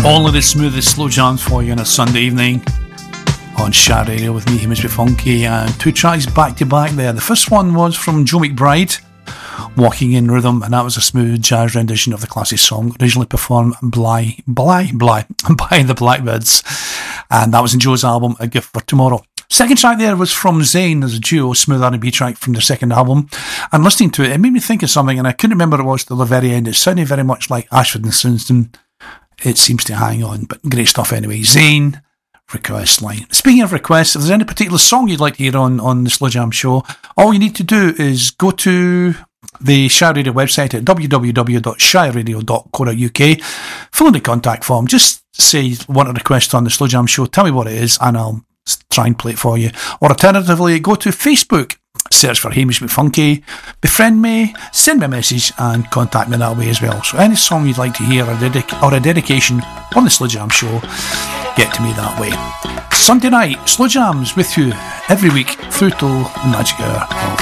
All of the smoothest slow jams for you on a Sunday evening on Sha Radio with me, Hamish Funky, and two tracks back to back there. The first one was from Joe McBride, Walking in Rhythm, and that was a smooth jazz rendition of the classic song originally performed by the Blackbirds, and that was in Joe's album A Gift for Tomorrow. Second track there was from Zayn as a duo, smooth R&B track from their second album, and listening to it, it made me think of something, and I couldn't remember what it was till the very end. It sounded very much like Ashford and Simpson. It seems to hang on, but great stuff anyway. Zayn, request line. Speaking of requests, if there's any particular song you'd like to hear on the Slow Jam Show, all you need to do is go to the Shy Radio website at www.shyradio.co.uk, fill in the contact form, just say you want a request on the Slow Jam Show, tell me what it is, and I'll try and play it for you. Or alternatively, go to Facebook, search for Hamish McFunky, befriend me, send me a message, and contact me that way as well. So any song you'd like to hear or a dedication on the Slow Jam Show, get to me that way. Sunday night, Slow Jams with you every week through till the magic hour of